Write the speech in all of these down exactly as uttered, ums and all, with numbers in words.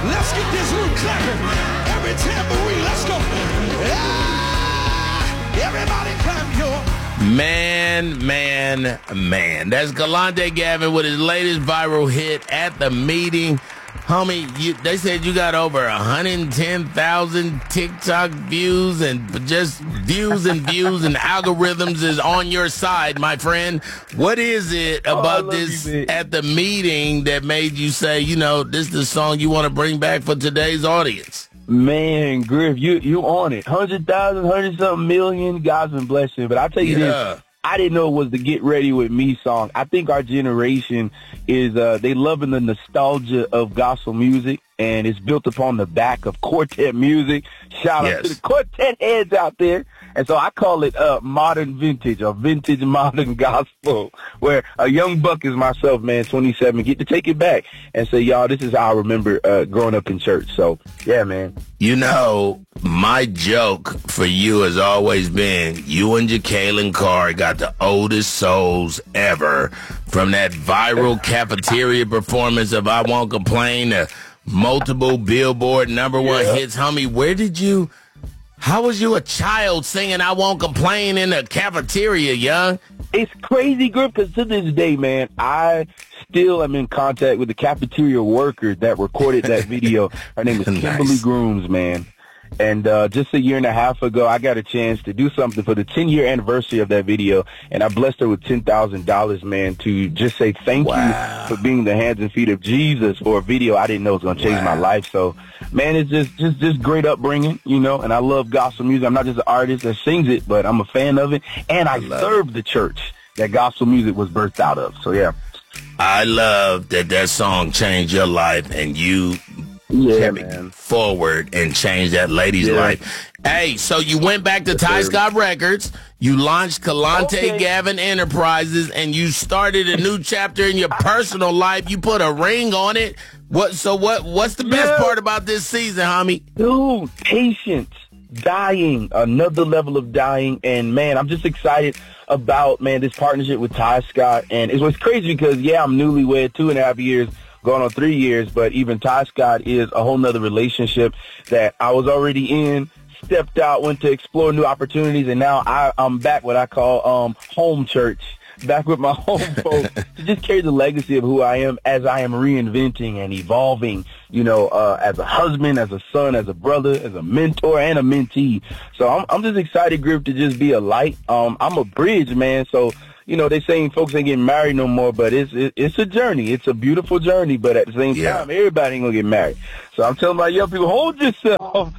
Let's get this room clapping. Every tambourine, let's go. Ah, everybody clap your. Man, man, man. That's Kalonte Gavin with his latest viral hit, At the Meeting. Homie, you, they said you got over one hundred ten thousand TikTok views, and just views and views and algorithms is on your side, my friend. What is it about oh, this you, At the Meeting that made you say, you know, this is the song you want to bring back for today's audience? Man, Griff, you you on it. one hundred thousand, one hundred something million, God's been blessing. But I'll tell you yeah. this. I didn't know it was the Get Ready With Me song. I think our generation is, uh, they loving the nostalgia of gospel music, and it's built upon the back of quartet music. Shout yes. out to the quartet heads out there. And so I call it uh, modern vintage or vintage modern gospel, where a young buck is myself, man, twenty-seven, get to take it back and say, y'all, this is how I remember uh, growing up in church. So, yeah, man. You know, my joke for you has always been you and Jacqueline Carr got the oldest souls ever, from that viral cafeteria performance of I Won't Complain to multiple Billboard number one yeah. hits. Homie, where did you... How was you a child singing I Won't Complain in the cafeteria, young? It's crazy, Griff, because to this day, man, I still am in contact with the cafeteria worker that recorded that video. Her name is Nice. Kimberly Grooms, man. And uh, just a year and a half ago, I got a chance to do something for the ten-year anniversary of that video, and I blessed her with ten thousand dollars, man, to just say thank wow. you for being the hands and feet of Jesus for a video I didn't know was going to change wow. my life. So, man, it's just, just, just great upbringing, you know, and I love gospel music. I'm not just an artist that sings it, but I'm a fan of it, and I, I serve it. the church that gospel music was birthed out of. So, yeah. I love that that song changed your life, and you... Yeah, kept man. forward and changed that lady's yeah. life. Hey, so you went back to Ty Scott Records, you launched Kalonte okay. Gavin Enterprises, and you started a new chapter in your personal life. You put a ring on it. What? So what? What's the best yeah. part about this season, homie? Dude, patience, dying, another level of dying, and man, I'm just excited about man this partnership with Ty Scott. And it was crazy because yeah, I'm newlywed, two and a half years. Going on three years, but even Ty Scott is a whole nother relationship that I was already in, stepped out, went to explore new opportunities, and now I, I'm back what I call um, home church, back with my home folks to just carry the legacy of who I am as I am reinventing and evolving, you know, uh, as a husband, as a son, as a brother, as a mentor, and a mentee. So I'm, I'm just excited, Griff, to just be a light. Um, I'm a bridge, man, so... You know, they saying folks ain't getting married no more, but it's it, it's a journey. It's a beautiful journey, but at the same yeah. time, everybody ain't going to get married. So I'm telling my young people, hold yourself.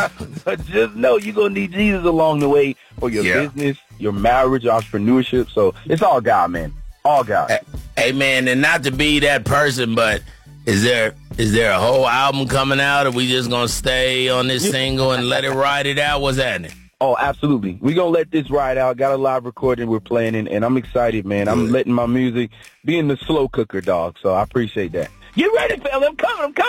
But just know you're going to need Jesus along the way for your yeah. business, your marriage, entrepreneurship. So it's all God, man. All God. Hey, hey, man, and not to be that person, but is there is there a whole album coming out, or we just going to stay on this single and let it ride it out? What's happening? Oh, absolutely. We're going to let this ride out. Got a live recording we're playing, and, and I'm excited, man. I'm letting my music be in the slow cooker, dog, so I appreciate that. Get ready, fella. I'm coming. I'm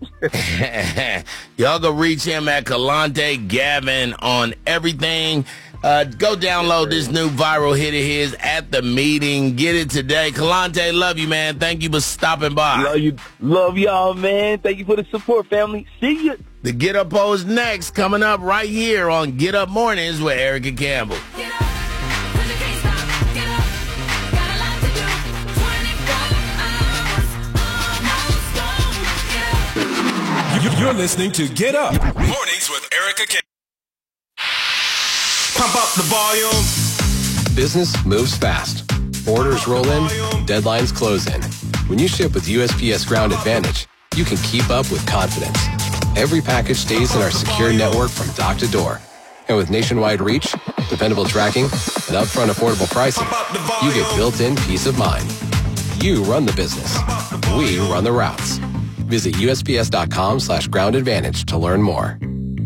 coming. Y'all go reach him at Kalonte Gavin on everything. Uh, go download this new viral hit of his, At the Meeting. Get it today. Kalonte, love you, man. Thank you for stopping by. Love you. Love y'all, man. Thank you for the support, family. See you. The Get Up Post next, coming up right here on Get Up Mornings with Erica Campbell. Get up, 'cause you can't stop. Get up, got a lot to do. twenty-four hours almost gone. Get up. You're listening to Get Up Mornings with Erica Campbell. Pump up the volume. Business moves fast. Orders roll in, deadlines close in. When you ship with U S P S Ground Advantage, you can keep up with confidence. Every package stays in our secure network from dock to door. And with nationwide reach, dependable tracking, and upfront affordable pricing, you get built-in peace of mind. You run the business. We run the routes. Visit U S P S dot com slash ground advantage to learn more.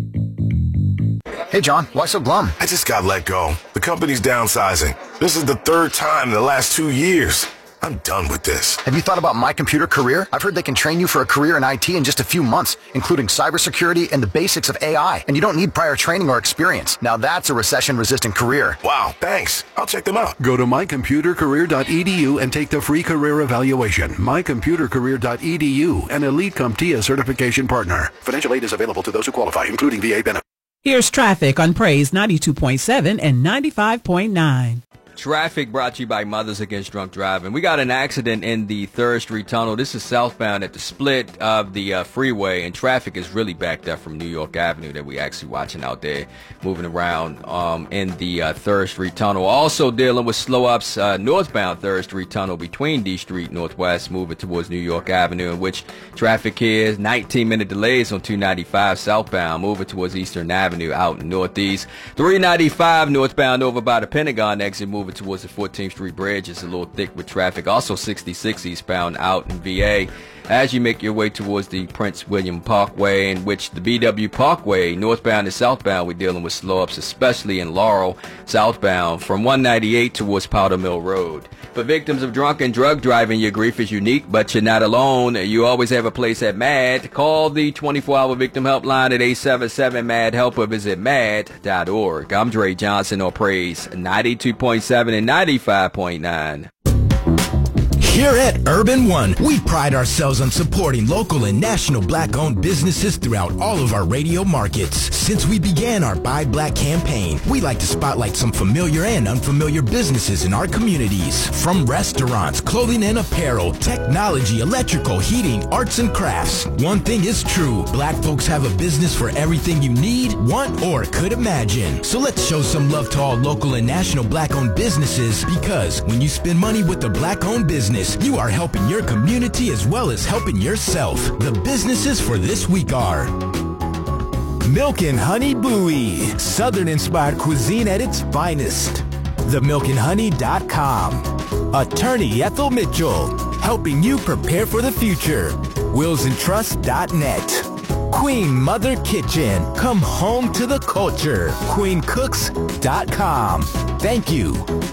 Hey, John, why so glum? I just got let go. The company's downsizing. This is the third time in the last two years. I'm done with this. Have you thought about My Computer Career? I've heard they can train you for a career in I T in just a few months, including cybersecurity and the basics of A I. And you don't need prior training or experience. Now that's a recession-resistant career. Wow, thanks. I'll check them out. Go to my computer career dot e d u and take the free career evaluation. my computer career dot e d u, an Elite CompTIA certification partner. Financial aid is available to those who qualify, including V A benefits. Here's traffic on Praise ninety-two point seven and ninety-five point nine. Traffic brought to you by Mothers Against Drunk Driving. We got an accident in the third Street Tunnel. This is southbound at the split of the uh, freeway, and traffic is really backed up from New York Avenue that we actually watching out there, moving around um, in the uh, third Street Tunnel. Also dealing with slow-ups uh, northbound third Street Tunnel between D Street Northwest, moving towards New York Avenue, in which traffic here is nineteen minute delays on two ninety-five southbound, moving towards Eastern Avenue out in Northeast. three ninety-five northbound over by the Pentagon exit, moving towards the fourteenth Street Bridge. It's a little thick with traffic. Also sixty-six eastbound out in V A as you make your way towards the Prince William Parkway, in which the B W Parkway, northbound and southbound, we're dealing with slow-ups, especially in Laurel, southbound from one ninety-eight towards Powder Mill Road. For victims of drunk and drug driving, your grief is unique, but you're not alone. You always have a place at MAD. Call the twenty-four hour victim helpline at eight seven seven MAD help or visit mad dot org. I'm Dre Johnson on Praise ninety-two point seven and ninety-five point nine. Here at Urban One, we pride ourselves on supporting local and national black-owned businesses throughout all of our radio markets. Since we began our Buy Black campaign, we like to spotlight some familiar and unfamiliar businesses in our communities. From restaurants, clothing and apparel, technology, electrical, heating, arts and crafts. One thing is true, black folks have a business for everything you need, want, or could imagine. So let's show some love to all local and national black-owned businesses, because when you spend money with a black-owned business, you are helping your community as well as helping yourself. The businesses for this week are Milk and Honey Bowie, Southern-inspired cuisine at its finest. the milk and honey dot com. Attorney Ethel Mitchell, helping you prepare for the future. wills and trust dot net. Queen Mother Kitchen, come home to the culture. queen cooks dot com. Thank you.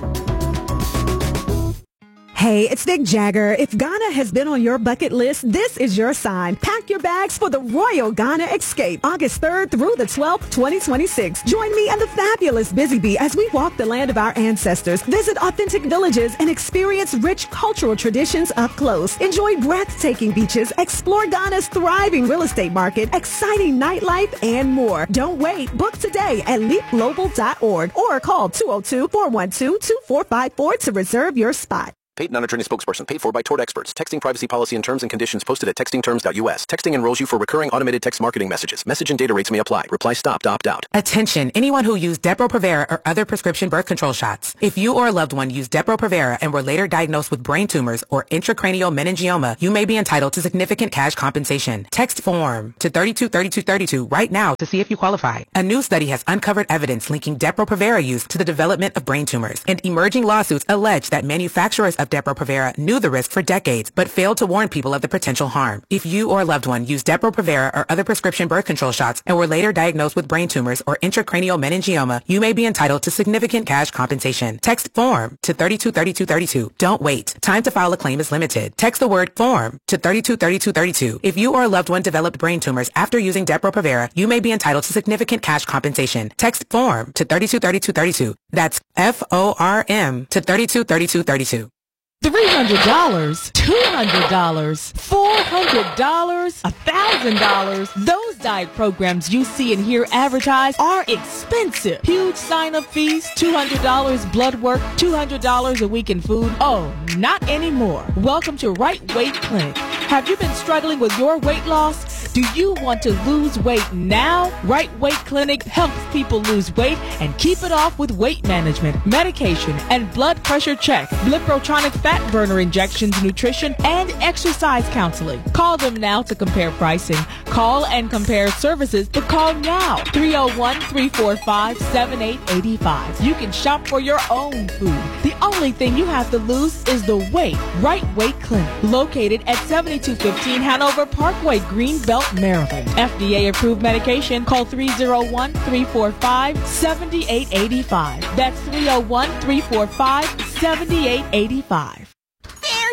Hey, it's Nick Jagger. If Ghana has been on your bucket list, this is your sign. Pack your bags for the Royal Ghana Escape, August third through the twelfth, twenty twenty-six. Join me and the fabulous Busy Bee as we walk the land of our ancestors, visit authentic villages, and experience rich cultural traditions up close. Enjoy breathtaking beaches, explore Ghana's thriving real estate market, exciting nightlife, and more. Don't wait. Book today at leap global dot org or call two oh two, four one two, two four five four to reserve your spot. Paid non-attorney spokesperson paid for by Tort Experts. Texting privacy policy and terms and conditions posted at texting terms dot u s. Texting enrolls you for recurring automated text marketing messages. Message and data rates may apply. Reply stop to opt out. Attention, anyone who used Depo-Provera or other prescription birth control shots. If you or a loved one used Depo-Provera and were later diagnosed with brain tumors or intracranial meningioma, you may be entitled to significant cash compensation. Text FORM to thirty-two thirty-two thirty-two right now to see if you qualify. A new study has uncovered evidence linking Depo-Provera use to the development of brain tumors, and emerging lawsuits allege that manufacturers of Depo-Provera knew the risk for decades, but failed to warn people of the potential harm. If you or a loved one used Depo-Provera or other prescription birth control shots and were later diagnosed with brain tumors or intracranial meningioma, you may be entitled to significant cash compensation. Text FORM to thirty-two thirty-two thirty-two. Don't wait. Time to file a claim is limited. Text the word FORM to thirty-two thirty-two thirty-two. If you or a loved one developed brain tumors after using Depo-Provera, you may be entitled to significant cash compensation. Text FORM to thirty-two thirty-two thirty-two. That's F O R M to thirty-two thirty-two thirty-two. three hundred dollars, two hundred dollars, four hundred dollars, one thousand dollars. Those diet programs you see and hear advertised are expensive. Huge sign-up fees, two hundred dollars blood work, two hundred dollars a week in food. Oh, not anymore. Welcome to Right Weight Clinic. Have you been struggling with your weight loss? Do you want to lose weight now? Right Weight Clinic helps people lose weight and keep it off with weight management, medication, and blood pressure check, Lipotronic fat burner injections, nutrition, and exercise counseling. Call them now to compare pricing. Call and compare services, but call now. three oh one, three four five, seven eight eight five. You can shop for your own food. The only thing you have to lose is the weight. Right Weight Clinic, located at seventy-two fifteen Hanover Parkway, Greenbelt, Maryland. F D A-approved medication. Call three oh one, three four five, seven eight eight five. That's three oh one, three four five, seven eight eight five.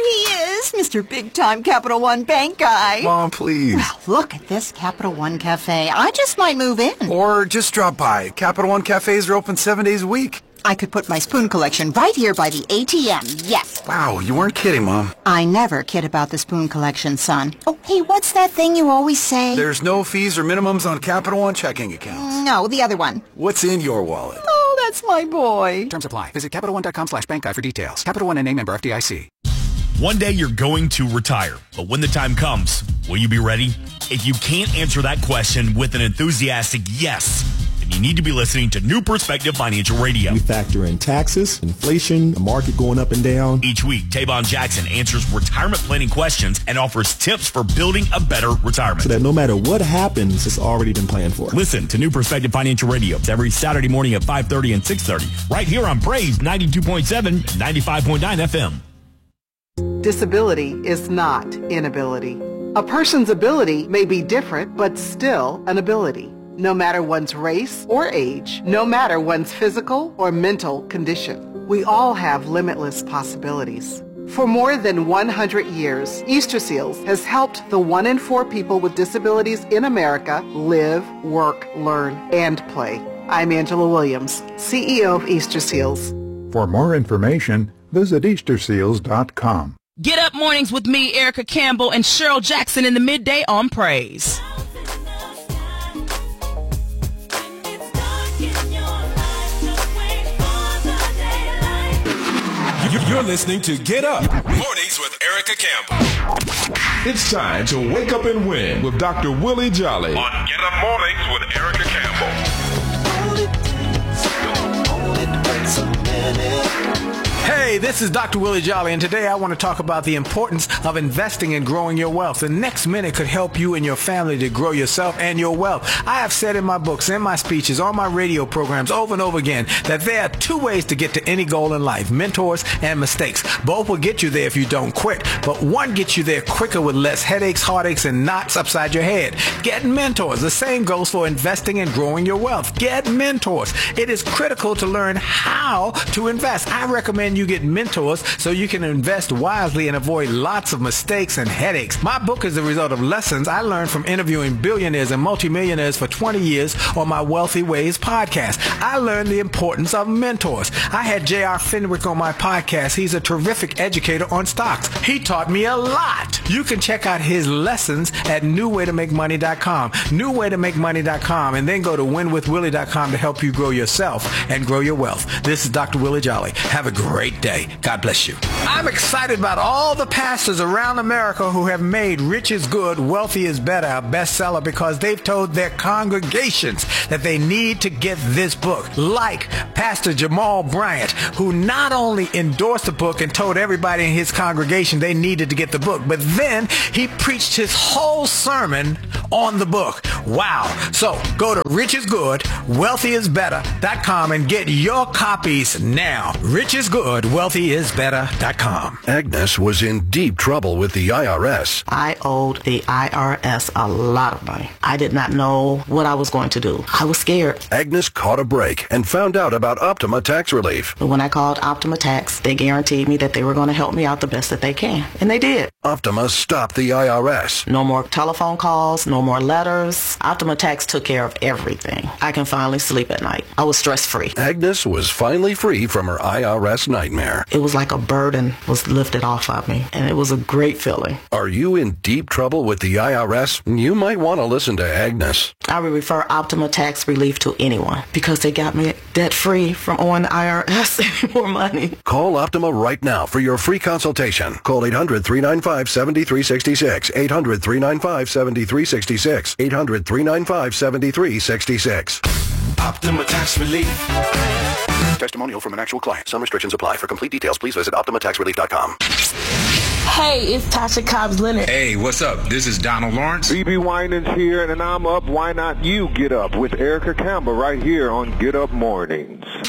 he is, Mister Big Time Capital One Bank guy. Mom, please. Well, look at this Capital One Cafe. I just might move in. Or just drop by. Capital One cafes are open seven days a week. I could put my spoon collection right here by the A T M, yes. Wow, you weren't kidding, Mom. I never kid about the spoon collection, son. Oh, hey, what's that thing you always say? There's no fees or minimums on Capital One checking accounts. No, the other one. What's in your wallet? Oh, that's my boy. Terms apply. Visit CapitalOne.com slash bank guide for details. Capital One N A member F D I C. One day you're going to retire, but when the time comes, will you be ready? If you can't answer that question with an enthusiastic yes, then you need to be listening to New Perspective Financial Radio. We factor in taxes, inflation, the market going up and down. Each week, Tavon Jackson answers retirement planning questions and offers tips for building a better retirement. So that no matter what happens, it's already been planned for. Listen to New Perspective Financial Radio every Saturday morning at five thirty and six thirty, right here on Praise ninety-two point seven, ninety-five point nine F M. Disability is not inability. A person's ability may be different, but still an ability. No matter one's race or age, no matter one's physical or mental condition. We all have limitless possibilities. For more than one hundred years, Easter Seals has helped the one in four people with disabilities in America live, work, learn, and play. I'm Angela Williams, C E O of Easter Seals. For more information, visit Easter Seals dot com. Get Up Mornings with me, Erica Campbell, and Cheryl Jackson in the midday on Praise. You're listening to Get Up Mornings with Erica Campbell. It's time to wake up and win with Doctor Willie Jolly on Get Up Mornings with Erica Campbell. Hey, this is Doctor Willie Jolly, and today I want to talk about the importance of investing and growing your wealth. The next minute could help you and your family to grow yourself and your wealth. I have said in my books, in my speeches, on my radio programs over and over again that there are two ways to get to any goal in life, mentors and mistakes. Both will get you there if you don't quit, but one gets you there quicker with less headaches, heartaches, and knots upside your head. Get mentors. The same goes for investing and growing your wealth. Get mentors. It is critical to learn how to invest. I recommend you get mentors so you can invest wisely and avoid lots of mistakes and headaches. My book is the result of lessons I learned from interviewing billionaires and multimillionaires for twenty years on my Wealthy Ways podcast. I learned the importance of mentors. I had J R Fenwick on my podcast. He's a terrific educator on stocks. He taught me a lot. You can check out his lessons at new way to make money dot com, new way to make money dot com, and then go to win with willie dot com to help you grow yourself and grow your wealth. This is Doctor Willie Jolly. Have a great day. God bless you. I'm excited about all the pastors around America who have made Rich is Good, Wealthy is Better a bestseller because they've told their congregations that they need to get this book. Like Pastor Jamal Bryant, who not only endorsed the book and told everybody in his congregation they needed to get the book, but then he preached his whole sermon on the book. Wow. So go to rich is good, wealthy is better dot com and get your copies now. Rich is Good, Wealthy is Better dot com. Agnes was in deep trouble with the I R S. I owed the I R S a lot of money. I did not know what I was going to do. I was scared. Agnes caught a break and found out about Optima Tax Relief. But when I called Optima Tax, they guaranteed me that they were going to help me out the best that they can. And they did. Optima stopped the I R S. No more telephone calls, no more letters. Optima Tax took care of everything. I can finally sleep at night. I was stress-free. Agnes was finally free from her I R S nightmare. It was like a burden was lifted off of me, and it was a great feeling. Are you in deep trouble with the I R S? You might want to listen to Agnes. I would refer Optima Tax Relief to anyone because they got me debt-free from owing the I R S any more money. Call Optima right now for your free consultation. Call eight hundred, three nine five, seven three six six, eight hundred, three nine five, seven three six six, eight hundred, three nine five, seven three six six. Optima Tax Relief. Testimonial from an actual client. Some restrictions apply. For complete details, please visit optima tax relief dot com. Hey, it's Tasha Cobbs Leonard. Hey, what's up? This is Donald Lawrence. B B Winans here, and I'm up. Why not you get up with Erica Campbell right here on Get Up Mornings.